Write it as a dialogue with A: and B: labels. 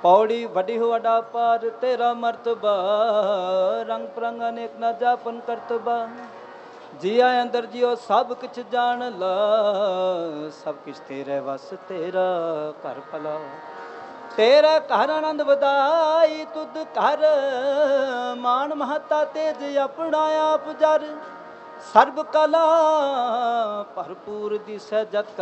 A: ਪੌੜੀ ਵੱਡੀ ਹੋ ਵੱਡਾ ਪਾਰ ਤੇਰਾ ਮਰਤਬਾ, ਰੰਗ ਪ੍ਰੰਗ ਅਨੇਕ ਨਾ ਜਾਪਨ ਕਰਤਬਾ। ਜੀਆ ਅੰਦਰ ਜਿਉ ਸਭ ਕੁਛ ਜਾਣ ਲਾ, ਸਭ ਕੁਛ ਤੇਰੇ ਵਸ ਤੇਰਾ ਘਰ ਭਲਾ। ਤੇਰਾ ਘਰ ਆਨੰਦ ਵਧਾਈ ਤੁਧ ਘਰ, ਮਾਨ ਮਹਤਾ ਤੇਜ ਆਪਣਾ ਆਪ ਜਰ। ਸਰਬ ਕਲਾ ਭਰਪੂਰ ਦਿਸੈ ਜਤ